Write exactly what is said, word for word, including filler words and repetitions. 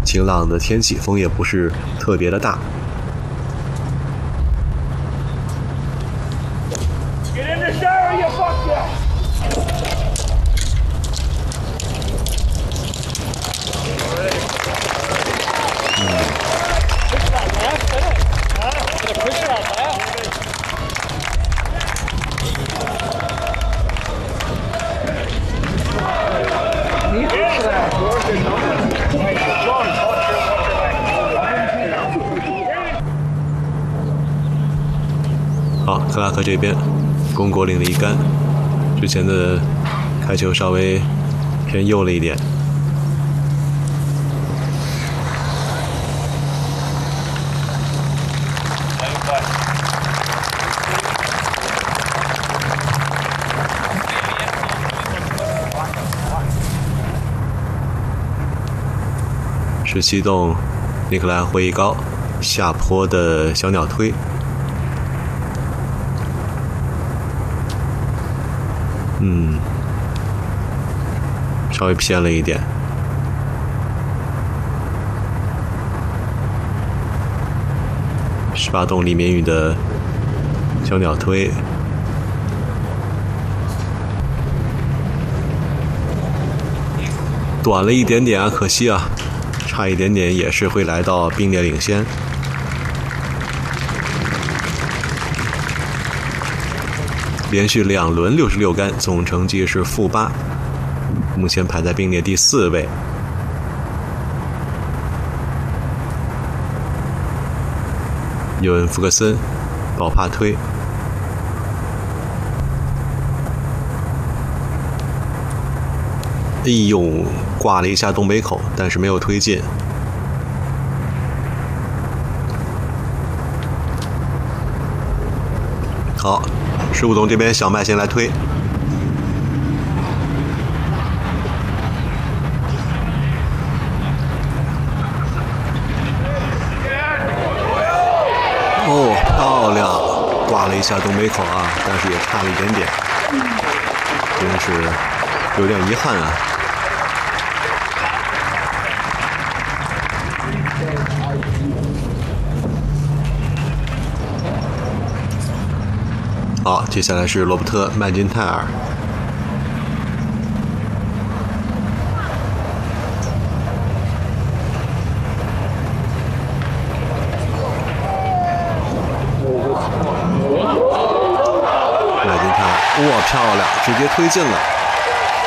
晴朗的天气，风也不是特别的大。好，克拉克这边攻国领了一杆，之前的开球稍微偏右了一点。十七洞尼克莱会一高下坡的小鸟推。嗯，稍微偏了一点。十八洞李绵雨的小鸟推，短了一点点啊，可惜啊，差一点点也是会来到并列领先。连续两轮六十六杆，总成绩是负八，目前排在并列第四位。尤恩·福克森、保帕推，哎呦，挂了一下东北口，但是没有推进。好。十五洞这边小麦先来推，哦，漂亮，挂了一下东北口啊，但是也差了一点点，真是有点遗憾啊。好，接下来是罗伯特·麦金泰尔。麦金泰尔，哇，漂亮，直接推进了。